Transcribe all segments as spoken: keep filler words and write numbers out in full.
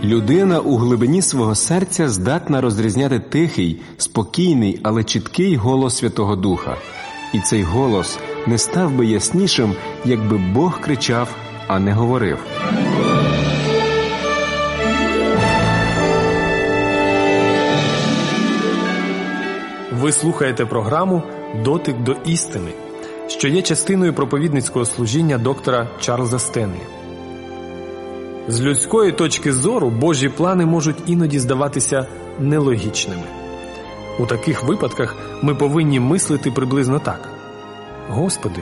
Людина у глибині свого серця здатна розрізняти тихий, спокійний, але чіткий голос Святого Духа. І цей голос не став би яснішим, якби Бог кричав, а не говорив. Ви слухаєте програму «Дотик до істини», що є частиною проповідницького служіння доктора Чарльза Стенлі. З людської точки зору Божі плани можуть іноді здаватися нелогічними. У таких випадках ми повинні мислити приблизно так. «Господи,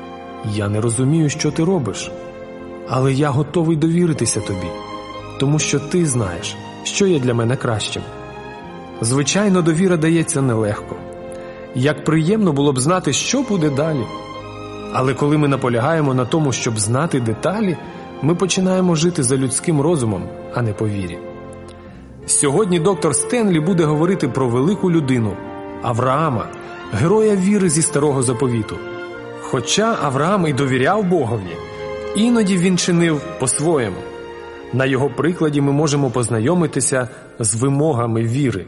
я не розумію, що Ти робиш, але я готовий довіритися Тобі, тому що Ти знаєш, що є для мене кращим». Звичайно, довіра дається нелегко. Як приємно було б знати, що буде далі. Але коли ми наполягаємо на тому, щоб знати деталі, ми починаємо жити за людським розумом, а не по вірі. Сьогодні доктор Стенлі буде говорити про велику людину – Авраама, героя віри зі Старого Заповіту. Хоча Авраам і довіряв Богові, іноді він чинив по-своєму. На його прикладі ми можемо познайомитися з вимогами віри.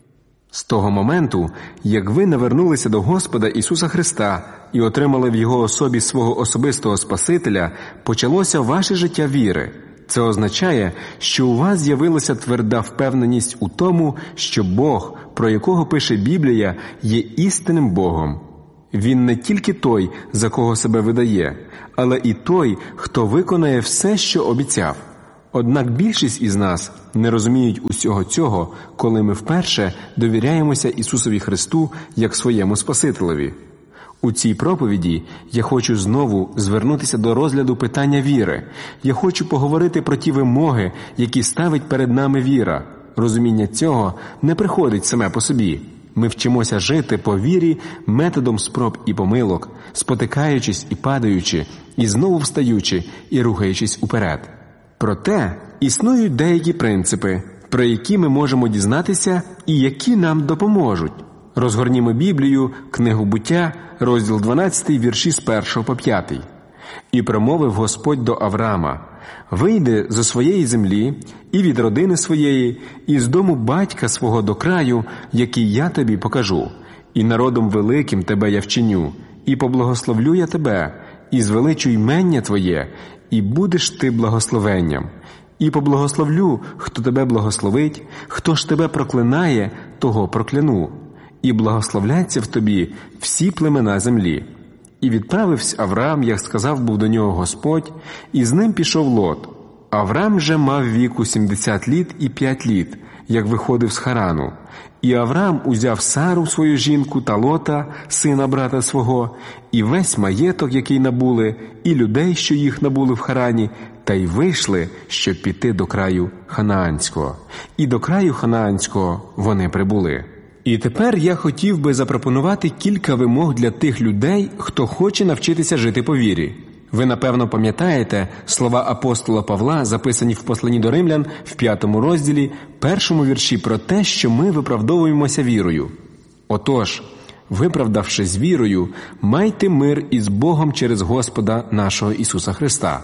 З того моменту, як ви навернулися до Господа Ісуса Христа і отримали в Його особі свого особистого Спасителя, почалося ваше життя віри. Це означає, що у вас з'явилася тверда впевненість у тому, що Бог, про якого пише Біблія, є істинним Богом. Він не тільки той, за кого себе видає, але і той, хто виконає все, що обіцяв. Однак більшість із нас не розуміють усього цього, коли ми вперше довіряємося Ісусові Христу як своєму Спасителеві. У цій проповіді я хочу знову звернутися до розгляду питання віри. Я хочу поговорити про ті вимоги, які ставить перед нами віра. Розуміння цього не приходить саме по собі. Ми вчимося жити по вірі методом спроб і помилок, спотикаючись і падаючи, і знову встаючи і рухаючись уперед. Проте існують деякі принципи, про які ми можемо дізнатися і які нам допоможуть. Розгорнімо Біблію, книгу Буття, розділ дванадцятий, вірші з першого по п'ятий. «І промовив Господь до Авраама: вийди зо своєї землі і від родини своєї, і з дому батька свого до краю, який я тобі покажу, і народом великим тебе я вчиню, і поблагословлю я тебе, і звеличу ймення твоє, і будеш ти благословенням. І поблагословлю, хто тебе благословить, хто ж тебе проклинає, того прокляну. І благословляться в тобі всі племена землі. І відправився Авраам, як сказав був до нього Господь, і з ним пішов Лот. Авраам же мав віку сімдесят літ і п'ять літ, як виходив з Харану. І Авраам узяв Сару, свою жінку, та Лота, сина брата свого, і весь маєток, який набули, і людей, що їх набули в Харані, та й вийшли, щоб піти до краю Ханаанського. І до краю Ханаанського вони прибули». І тепер я хотів би запропонувати кілька вимог для тих людей, хто хоче навчитися жити по вірі. Ви, напевно, пам'ятаєте слова апостола Павла, записані в посланні до Римлян в п'ятому розділі, першому вірші про те, що ми виправдовуємося вірою. Отож, виправдавшись вірою, майте мир із Богом через Господа нашого Ісуса Христа.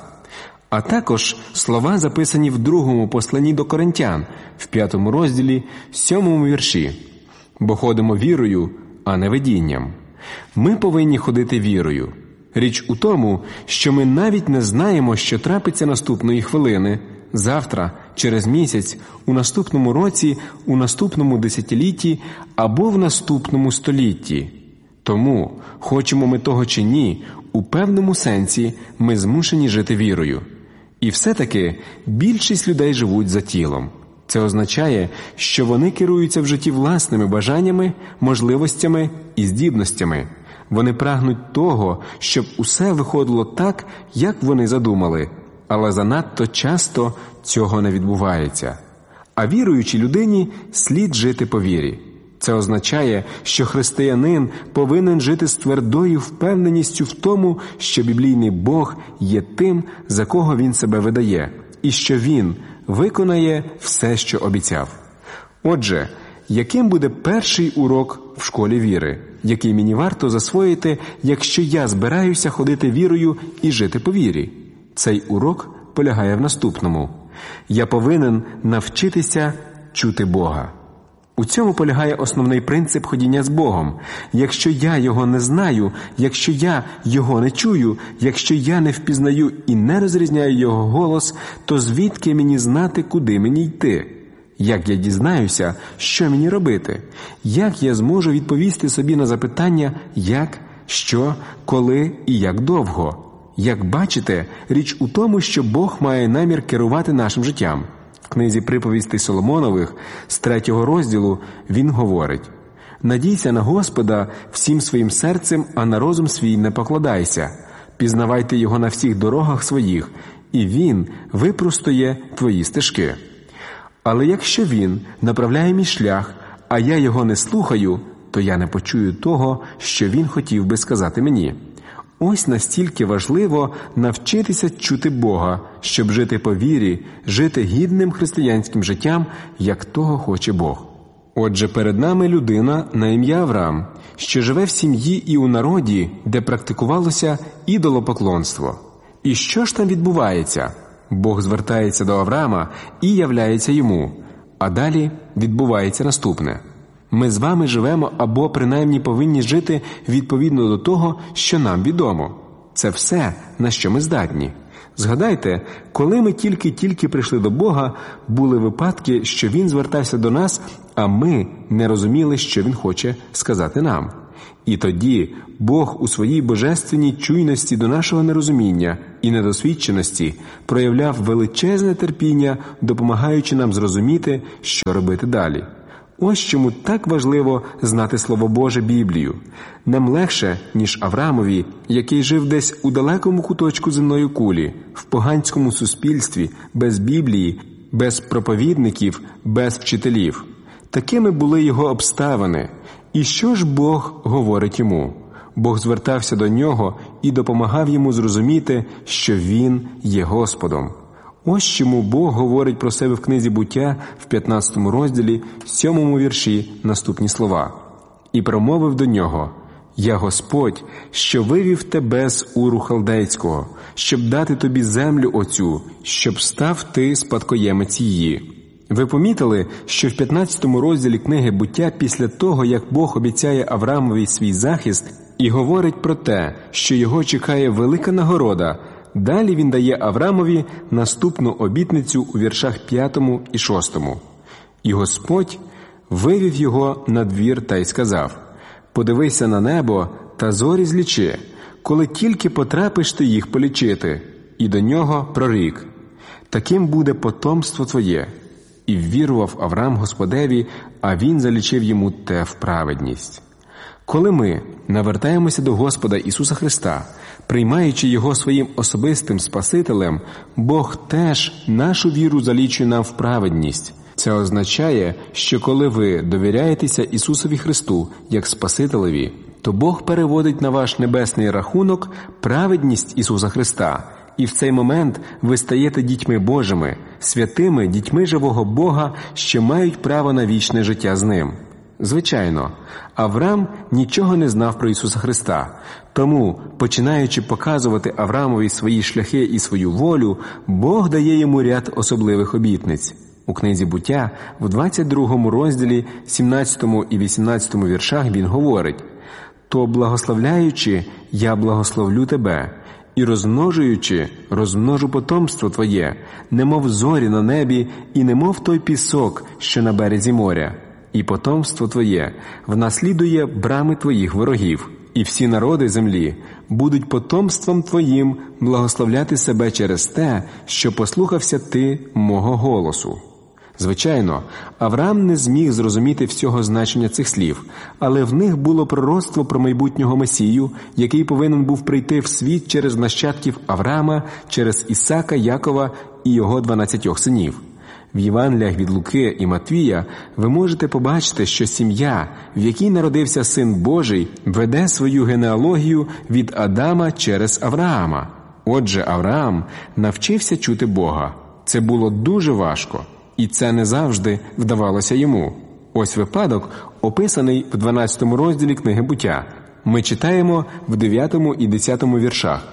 А також слова, записані в другому посланні до Коринтян, в п'ятому розділі, сьомому вірші. «Бо ходимо вірою, а не видінням». Ми повинні ходити вірою. Річ у тому, що ми навіть не знаємо, що трапиться наступної хвилини, завтра, через місяць, у наступному році, у наступному десятилітті або в наступному столітті. Тому, хочемо ми того чи ні, у певному сенсі ми змушені жити вірою. І все-таки більшість людей живуть за тілом. Це означає, що вони керуються в житті власними бажаннями, можливостями і здібностями. Вони прагнуть того, щоб усе виходило так, як вони задумали, але занадто часто цього не відбувається. А віруючій людині слід жити по вірі. Це означає, що християнин повинен жити з твердою впевненістю в тому, що біблійний Бог є тим, за кого він себе видає, і що він виконає все, що обіцяв. Отже, яким буде перший урок в школі віри, який мені варто засвоїти, якщо я збираюся ходити вірою і жити по вірі? Цей урок полягає в наступному. Я повинен навчитися чути Бога. У цьому полягає основний принцип ходіння з Богом. Якщо я Його не знаю, якщо я Його не чую, якщо я не впізнаю і не розрізняю Його голос, то звідки мені знати, куди мені йти? Як я дізнаюся, що мені робити? Як я зможу відповісти собі на запитання «як?», «що?», «коли» і «як довго»? Як бачите, річ у тому, що Бог має намір керувати нашим життям. В книзі «Приповістей Соломонових» з третього розділу він говорить: «Надійся на Господа всім своїм серцем, а на розум свій не покладайся. Пізнавайте Його на всіх дорогах своїх, і Він випростує твої стежки. Але якщо Він направляє мій шлях, а я Його не слухаю, то я не почую того, що Він хотів би сказати мені». Ось настільки важливо навчитися чути Бога, щоб жити по вірі, жити гідним християнським життям, як того хоче Бог. Отже, перед нами людина на ім'я Авраам, що живе в сім'ї і у народі, де практикувалося ідолопоклонство. І що ж там відбувається? Бог звертається до Авраама і являється йому. А далі відбувається наступне. Ми з вами живемо або принаймні повинні жити відповідно до того, що нам відомо. Це все, на що ми здатні. Згадайте, коли ми тільки-тільки прийшли до Бога, були випадки, що Він звертався до нас, а ми не розуміли, що Він хоче сказати нам. І тоді Бог у своїй божественній чуйності до нашого нерозуміння і недосвідченості проявляв величезне терпіння, допомагаючи нам зрозуміти, що робити далі. Ось чому так важливо знати Слово Боже, Біблію. Нам легше, ніж Авраамові, який жив десь у далекому куточку земної кулі, в поганському суспільстві, без Біблії, без проповідників, без вчителів. Такими були його обставини. І що ж Бог говорить йому? Бог звертався до нього і допомагав йому зрозуміти, що Він є Господом. Ось чому Бог говорить про себе в книзі «Буття» в п'ятнадцятому розділі, сьомому вірші наступні слова. «І промовив до нього: Я Господь, що вивів тебе з Уру Халдейського, щоб дати тобі землю оцю, щоб став ти спадкоємець її». Ви помітили, що в п'ятнадцятому розділі книги «Буття» після того, як Бог обіцяє Авраамові свій захист і говорить про те, що його чекає велика нагорода, далі він дає Авраамові наступну обітницю у віршах п'ятому і шостому. «І Господь вивів його на двір та й сказав: подивися на небо та зорі злічи, коли тільки потрапиш ти їх полічити, і до нього прорік: таким буде потомство твоє. І ввірував Авраам Господеві, а він залічив йому те в праведність». Коли ми навертаємося до Господа Ісуса Христа, приймаючи Його своїм особистим Спасителем, Бог теж нашу віру залічує нам в праведність. Це означає, що коли ви довіряєтеся Ісусові Христу як Спасителеві, то Бог переводить на ваш небесний рахунок праведність Ісуса Христа, і в цей момент ви стаєте дітьми Божими, святими дітьми живого Бога, що мають право на вічне життя з Ним. Звичайно, Авраам нічого не знав про Ісуса Христа, тому, починаючи показувати Авраамові свої шляхи і свою волю, Бог дає йому ряд особливих обітниць. У книзі «Буття» в двадцять другому розділі, сімнадцятому і вісімнадцятому віршах він говорить: «То, благословляючи, я благословлю тебе, і розмножуючи, розмножу потомство твоє, немов зорі на небі, і немов той пісок, що на березі моря. І потомство твоє внаслідує брами твоїх ворогів, і всі народи землі будуть потомством твоїм благословляти себе через те, що послухався ти мого голосу». Звичайно, Авраам не зміг зрозуміти всього значення цих слів, але в них було пророцтво про майбутнього Месію, який повинен був прийти в світ через нащадків Авраама, через Ісака, Якова і його дванадцятьох синів. В Євангеліях від Луки і Матвія ви можете побачити, що сім'я, в якій народився Син Божий, веде свою генеалогію від Адама через Авраама. Отже, Авраам навчився чути Бога. Це було дуже важко, і це не завжди вдавалося йому. Ось випадок, описаний в дванадцятому розділі книги «Буття». Ми читаємо в дев'ятому і десятому віршах.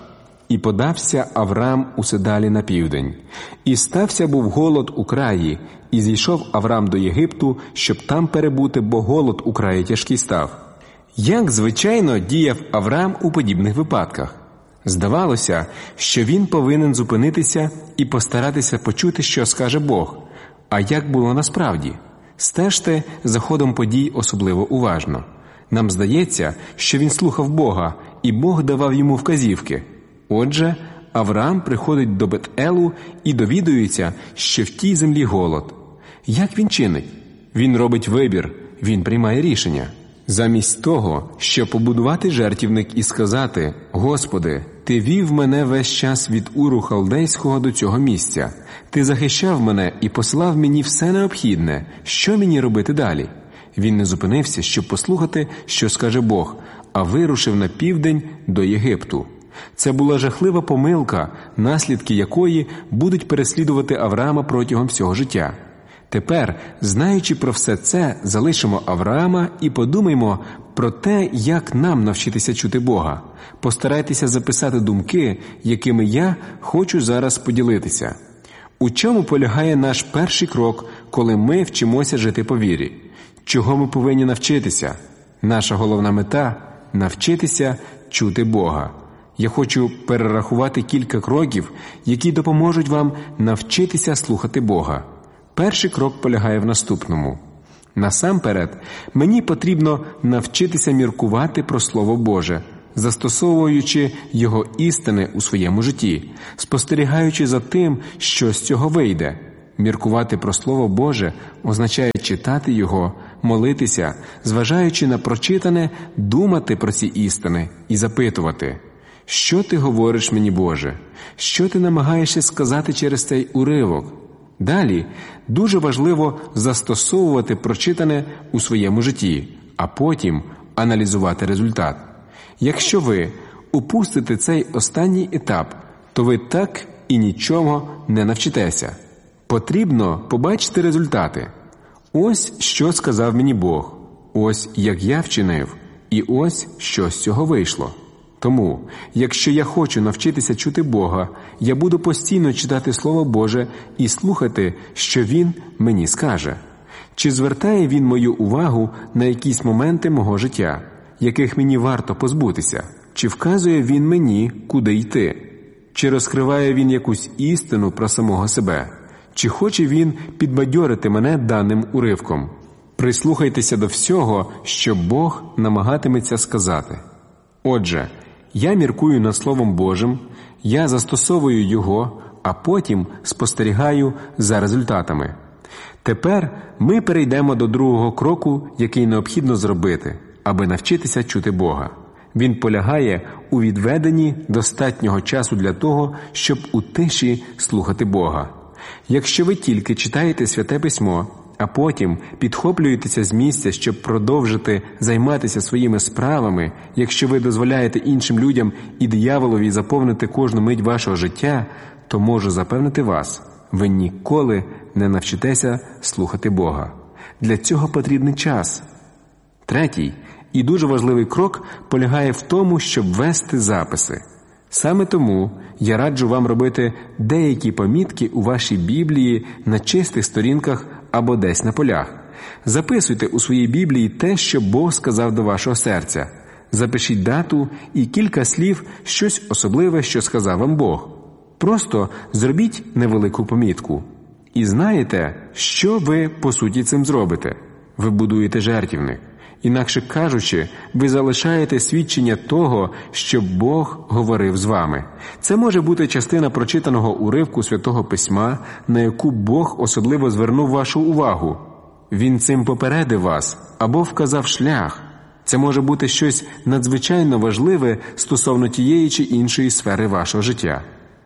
І подався Аврам усе далі на південь. І стався був голод у краї, і зійшов Аврам до Єгипту, щоб там перебути, бо голод у краї тяжкий став. Як, звичайно, діяв Аврам у подібних випадках? Здавалося, що він повинен зупинитися і постаратися почути, що скаже Бог. А як було насправді? Стежте за ходом подій особливо уважно. Нам здається, що він слухав Бога, і Бог давав йому вказівки. Отже, Авраам приходить до Бет-Елу і довідується, що в тій землі голод. Як він чинить? Він робить вибір, він приймає рішення. Замість того, щоб побудувати жертівник і сказати: «Господи, Ти вів мене весь час від Уру Халдейського до цього місця. Ти захищав мене і посилав мені все необхідне. Що мені робити далі?» Він не зупинився, щоб послухати, що скаже Бог, а вирушив на південь до Єгипту. Це була жахлива помилка, наслідки якої будуть переслідувати Авраама протягом всього життя. Тепер, знаючи про все це, залишимо Авраама і подумаймо про те, як нам навчитися чути Бога. Постарайтеся записати думки, якими я хочу зараз поділитися. У чому полягає наш перший крок, коли ми вчимося жити по вірі? Чого ми повинні навчитися? Наша головна мета – навчитися чути Бога. Я хочу перерахувати кілька кроків, які допоможуть вам навчитися слухати Бога. Перший крок полягає в наступному. Насамперед, мені потрібно навчитися міркувати про Слово Боже, застосовуючи Його істини у своєму житті, спостерігаючи за тим, що з цього вийде. Міркувати про Слово Боже означає читати Його, молитися, зважаючи на прочитане, думати про ці істини і запитувати: «Що ти говориш мені, Боже? Що ти намагаєшся сказати через цей уривок?» Далі дуже важливо застосовувати прочитане у своєму житті, а потім аналізувати результат. Якщо ви упустите цей останній етап, то ви так і нічого не навчитеся. Потрібно побачити результати. Ось що сказав мені Бог, ось як я вчинив, і ось що з цього вийшло. Тому, якщо я хочу навчитися чути Бога, я буду постійно читати Слово Боже і слухати, що Він мені скаже. Чи звертає Він мою увагу на якісь моменти мого життя, яких мені варто позбутися? Чи вказує Він мені, куди йти? Чи розкриває Він якусь істину про самого себе? Чи хоче Він підбадьорити мене даним уривком? Прислухайтеся до всього, що Бог намагатиметься сказати. Отже, я міркую над Словом Божим, я застосовую його, а потім спостерігаю за результатами. Тепер ми перейдемо до другого кроку, який необхідно зробити, аби навчитися чути Бога. Він полягає у відведенні достатнього часу для того, щоб у тиші слухати Бога. Якщо ви тільки читаєте Святе Письмо, а потім підхоплюєтеся з місця, щоб продовжити займатися своїми справами, якщо ви дозволяєте іншим людям і дияволові заповнити кожну мить вашого життя, то можу запевнити вас, ви ніколи не навчитеся слухати Бога. Для цього потрібний час. Третій і дуже важливий крок полягає в тому, щоб вести записи. Саме тому я раджу вам робити деякі помітки у вашій Біблії на чистих сторінках або десь на полях. Записуйте у своїй Біблії те, що Бог сказав до вашого серця. Запишіть дату і кілька слів, щось особливе, що сказав вам Бог. Просто зробіть невелику помітку. І знаєте, що ви по суті цим зробите? Ви будуєте жертівник. Інакше кажучи, ви залишаєте свідчення того, що Бог говорив з вами. Це може бути частина прочитаного уривку Святого Письма, на яку Бог особливо звернув вашу увагу. Він цим попередив вас або вказав шлях. Це може бути щось надзвичайно важливе стосовно тієї чи іншої сфери вашого життя.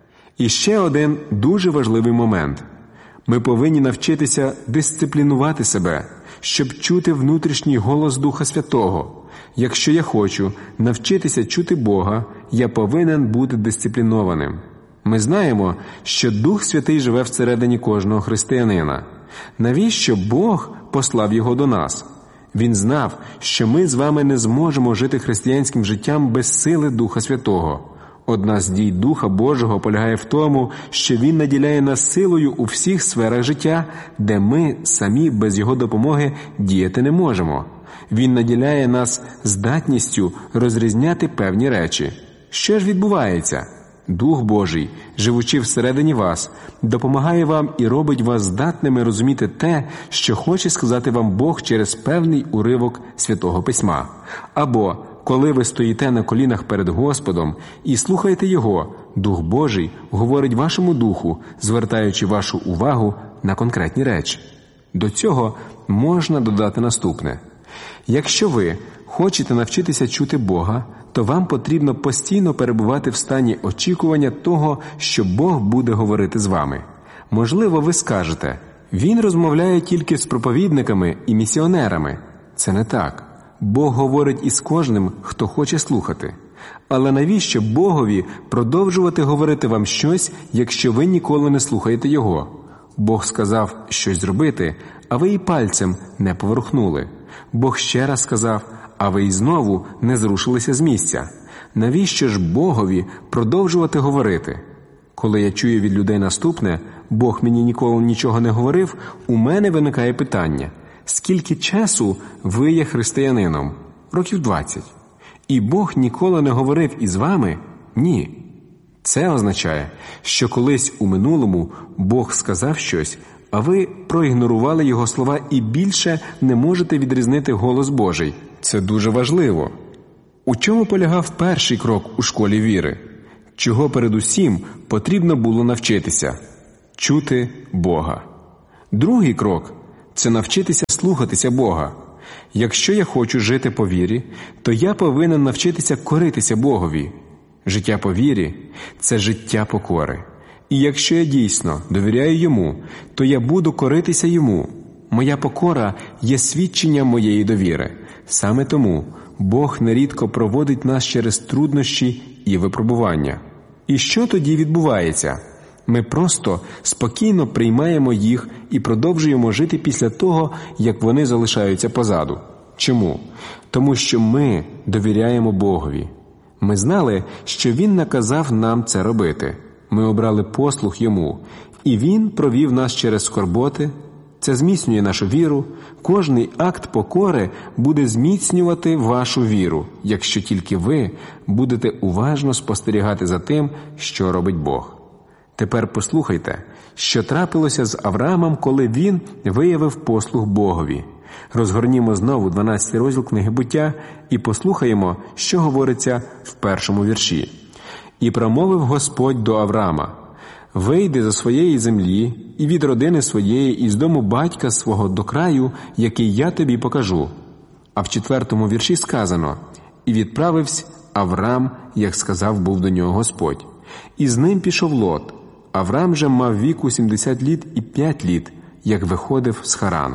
І ще один дуже важливий момент. Ми повинні навчитися дисциплінувати себе, щоб чути внутрішній голос Духа Святого. Якщо я хочу навчитися чути Бога, я повинен бути дисциплінованим. Ми знаємо, що Дух Святий живе всередині кожного християнина. Навіщо Бог послав Його до нас? Він знав, що ми з вами не зможемо жити християнським життям без сили Духа Святого. Одна з дій Духа Божого полягає в тому, що Він наділяє нас силою у всіх сферах життя, де ми самі без Його допомоги діяти не можемо. Він наділяє нас здатністю розрізняти певні речі. Що ж відбувається? Дух Божий, живучи всередині вас, допомагає вам і робить вас здатними розуміти те, що хоче сказати вам Бог через певний уривок Святого Письма. Або, коли ви стоїте на колінах перед Господом і слухаєте Його, Дух Божий говорить вашому духу, звертаючи вашу увагу на конкретні речі. До цього можна додати наступне. Якщо ви хочете навчитися чути Бога, то вам потрібно постійно перебувати в стані очікування того, що Бог буде говорити з вами. Можливо, ви скажете, Він розмовляє тільки з проповідниками і місіонерами. Це не так. Бог говорить із кожним, хто хоче слухати. Але навіщо Богові продовжувати говорити вам щось, якщо ви ніколи не слухаєте Його? Бог сказав щось зробити, а ви і пальцем не поворухнули. Бог ще раз сказав, а ви і знову не зрушилися з місця. Навіщо ж Богові продовжувати говорити? Коли я чую від людей наступне, Бог мені ніколи нічого не говорив, у мене виникає питання. Скільки часу ви є християнином? Років двадцять. І Бог ніколи не говорив із вами? Ні. Це означає, що колись у минулому Бог сказав щось, а ви проігнорували Його слова і більше не можете відрізнити голос Божий. Це дуже важливо. У чому полягав перший крок у школі віри? Чого передусім потрібно було навчитися? Чути Бога. Другий крок – це навчитися слухатися Бога. Якщо я хочу жити по вірі, то я повинен навчитися коритися Богові. Життя по вірі – це життя покори. І якщо я дійсно довіряю Йому, то я буду коритися Йому. Моя покора є свідченням моєї довіри. Саме тому Бог нерідко проводить нас через труднощі і випробування. І що тоді відбувається? Ми просто спокійно приймаємо їх і продовжуємо жити після того, як вони залишаються позаду. Чому? Тому що ми довіряємо Богові. Ми знали, що Він наказав нам це робити. Ми обрали послух Йому, і Він провів нас через скорботи. Це зміцнює нашу віру. Кожний акт покори буде зміцнювати вашу віру, якщо тільки ви будете уважно спостерігати за тим, що робить Бог. Тепер послухайте, що трапилося з Авраамом, коли він виявив послух Богові. Розгорнімо знову дванадцятий розділ книги Буття і послухаємо, що говориться в першому вірші. «І промовив Господь до Авраама: вийди зі своєї землі і від родини своєї і з дому батька свого до краю, який я тобі покажу». А в четвертому вірші сказано: «І відправився Авраам, як сказав був до нього Господь. І з ним пішов Лот. Авраам же мав віку сімдесят літ і п'ять літ, як виходив з Харану».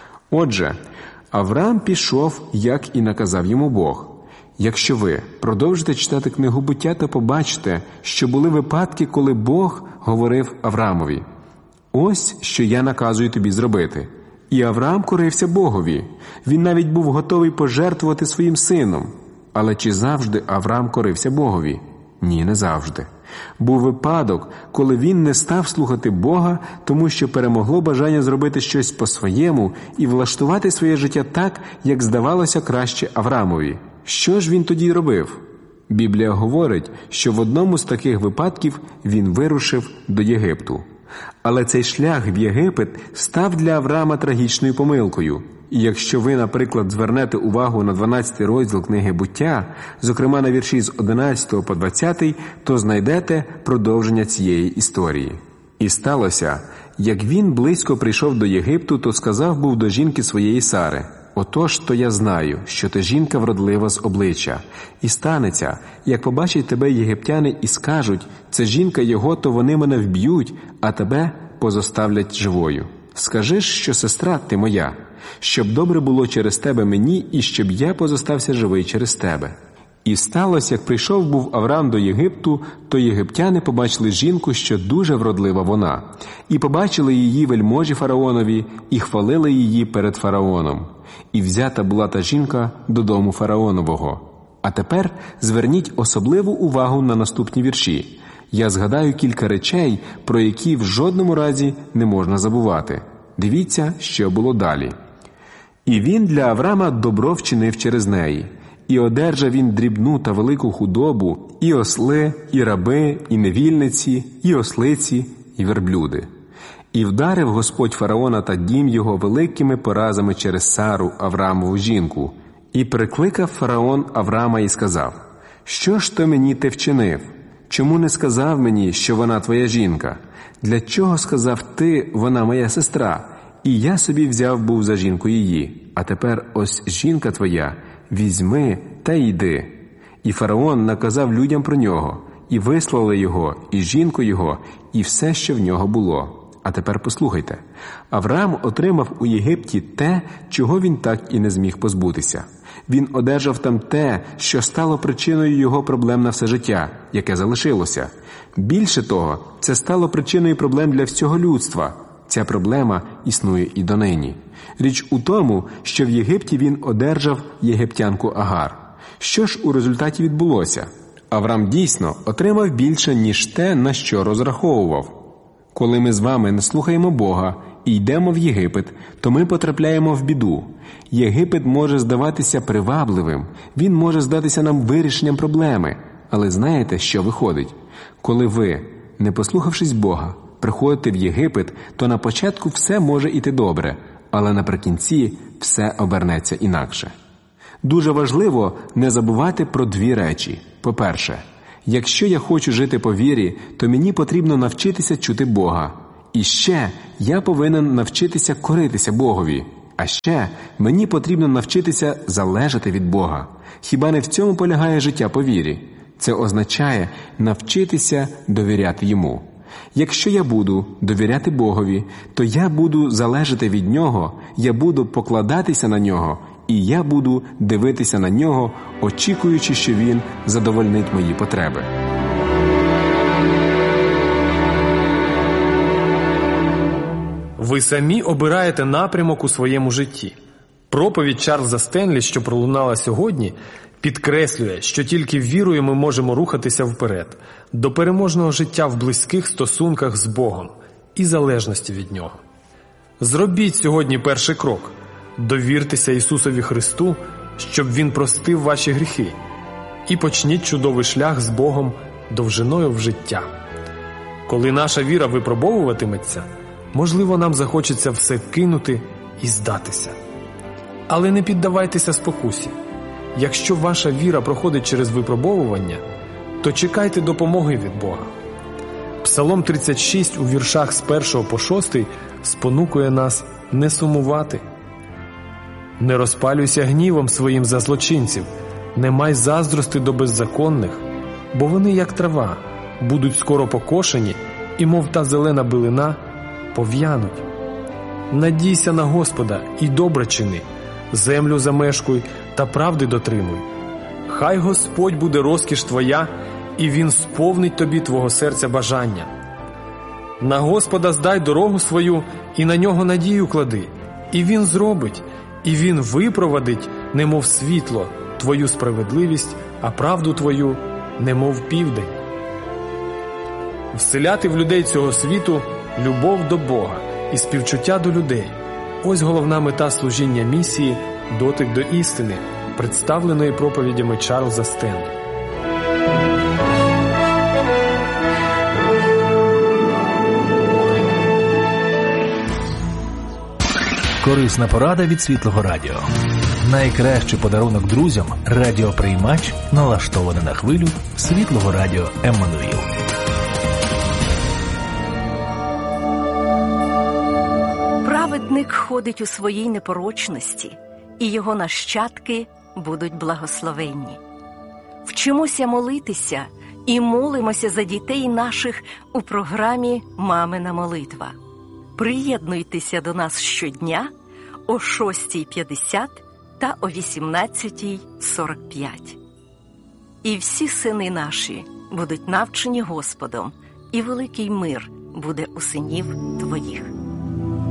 Отже, Авраам пішов, як і наказав йому Бог. Якщо ви продовжите читати книгу Буття, то побачите, що були випадки, коли Бог говорив Авраамові: «Ось, що я наказую тобі зробити». І Авраам корився Богові. Він навіть був готовий пожертвувати своїм сином. Але чи завжди Авраам корився Богові? Ні, не завжди. Був випадок, коли він не став слухати Бога, тому що перемогло бажання зробити щось по-своєму і влаштувати своє життя так, як здавалося краще Авраамові. Що ж він тоді робив? Біблія говорить, що в одному з таких випадків він вирушив до Єгипту. Але цей шлях в Єгипет став для Авраама трагічною помилкою. І якщо ви, наприклад, звернете увагу на дванадцятий розділ книги Буття, зокрема на вірші з одинадцятого по двадцятий, то знайдете продовження цієї історії. «І сталося, як він близько прийшов до Єгипту, то сказав був до жінки своєї Сари: отож, то я знаю, що ти жінка вродлива з обличчя. І станеться, як побачать тебе єгиптяни і скажуть: це жінка його, то вони мене вб'ють, а тебе позоставлять живою. Скажи ж, що сестра ти моя, щоб добре було через тебе мені, і щоб я позостався живий через тебе». І сталося, як прийшов був Авраам до Єгипту, то єгиптяни побачили жінку, що дуже вродлива вона, і побачили її вельможі фараонові, і хвалили її перед фараоном. І взята була та жінка додому фараонового. А тепер зверніть особливу увагу на наступні вірші. Я згадаю кілька речей, про які в жодному разі не можна забувати. Дивіться, що було далі. «І він для Аврама добро вчинив через неї. І одержав він дрібну та велику худобу, і осли, і раби, і невільниці, і ослиці, і верблюди. І вдарив Господь фараона та дім його великими поразами через Сару, Авраамову жінку. І прикликав фараон Авраама і сказав: що ж то мені ти вчинив? Чому не сказав мені, що вона твоя жінка? Для чого сказав ти, вона моя сестра? І я собі взяв був за жінку її. А тепер ось жінка твоя, візьми та йди». І фараон наказав людям про нього, і вислали його, і жінку його, і все, що в нього було. А тепер послухайте. Авраам отримав у Єгипті те, чого він так і не зміг позбутися. Він одержав там те, що стало причиною його проблем на все життя, яке залишилося. Більше того, це стало причиною проблем для всього людства. Ця проблема існує і донині. Річ у тому, що в Єгипті він одержав єгиптянку Агар. Що ж у результаті відбулося? Авраам дійсно отримав більше, ніж те, на що розраховував. Коли ми з вами не слухаємо Бога і йдемо в Єгипет, то ми потрапляємо в біду. Єгипет може здаватися привабливим, він може здатися нам вирішенням проблеми. Але знаєте, що виходить? Коли ви, не послухавшись Бога, приходите в Єгипет, то на початку все може іти добре, але наприкінці все обернеться інакше. Дуже важливо не забувати про дві речі. По-перше, якщо я хочу жити по вірі, то мені потрібно навчитися чути Бога. І ще я повинен навчитися коритися Богові. А ще мені потрібно навчитися залежати від Бога. Хіба не в цьому полягає життя по вірі? Це означає навчитися довіряти Йому. Якщо я буду довіряти Богові, то я буду залежати від Нього, я буду покладатися на Нього, і я буду дивитися на Нього, очікуючи, що Він задовольнить мої потреби. Ви самі обираєте напрямок у своєму житті. Проповідь Чарльза Стенлі, що пролунала сьогодні, підкреслює, що тільки вірою ми можемо рухатися вперед, до переможного життя в близьких стосунках з Богом і залежності від Нього. Зробіть сьогодні перший крок. Довіртеся Ісусові Христу, щоб Він простив ваші гріхи. І почніть чудовий шлях з Богом довжиною в життя. Коли наша віра випробовуватиметься, можливо, нам захочеться все кинути і здатися. Але не піддавайтеся спокусі. Якщо ваша віра проходить через випробовування, то чекайте допомоги від Бога. Псалом тридцять шість у віршах з першого по шостий спонукує нас не сумувати. «Не розпалюйся гнівом своїм за злочинців, не май заздрости до беззаконних, бо вони, як трава, будуть скоро покошені, і, мов та зелена билина, пов'януть. Надійся на Господа і добре чини, землю замешкуй та правди дотримуй. Хай Господь буде розкіш твоя, і Він сповнить тобі твого серця бажання. На Господа здай дорогу свою, і на Нього надію клади, і Він зробить, і Він випровадить, немов світло, твою справедливість, а правду твою, немов південь». Вселяти в людей цього світу любов до Бога і співчуття до людей – ось головна мета служіння місії «Дотик до істини», представленої проповідями Чарльза Стенлі. Корисна порада від Світлого Радіо. Найкращий подарунок друзям – радіоприймач, налаштований на хвилю Світлого Радіо Еммануїл. Праведник ходить у своїй непорочності, і його нащадки будуть благословенні. Вчимося молитися і молимося за дітей наших у програмі «Мамина молитва». Приєднуйтеся до нас щодня о шостій п'ятдесят та о вісімнадцятій сорок п'ять. І всі сини наші будуть навчені Господом, і великий мир буде у синів твоїх.